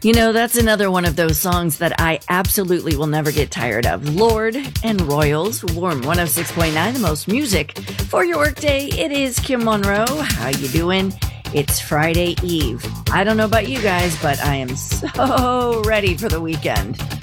You know, that's another one of those songs that I absolutely will never get tired of. Lorde and Royals, Warm 106.9, the most music for your workday. It is Kim Monroe. How you doing? It's Friday Eve. I don't know about you guys, but I am so ready for the weekend.